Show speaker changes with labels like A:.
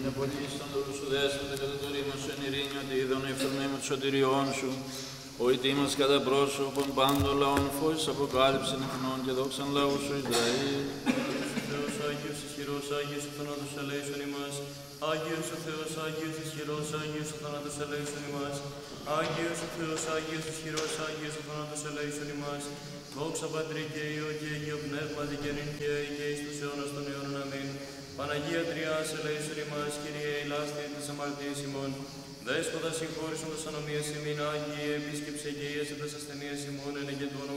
A: Είναι πολύ στον λόγο σου δέσποτε κατά το ρήμα σου εν ειρήνη, ότι είδον εφερνέμε του σωτηριών σου. Ο ητήμας κατά πρόσωπον πάντων λαών φως αποκάλυψεν εθνών και δόξαν λαού σου Ισραήλ.
B: Θεός Άγιος ισχυρός, Άγιος ο θάνατος ελέησον ημάς. Άγιος ο Θεός, Άγιος ισχυρός, Άγιος ο θάνατος ελέησον ημάς. Άγιος ο Θεός, Άγιος ισχυρός, Άγιος ο θάνατος ελέησον ημάς. Δόξα Πατρί και Υιό και Αγίο Πνεύματι και νυν και αεί και εις τους αιώνας των αιώνων. Αμήν. Παναγία Τριάς ελέησον ημάς, Kyrie ελάστη της αμαρτίας ημών. Δέσποτα συγχώρησον τας ανομίας ημίν, Άγιοι επίσκεψε και ιέσε τας ασθενείας ημών, εν και του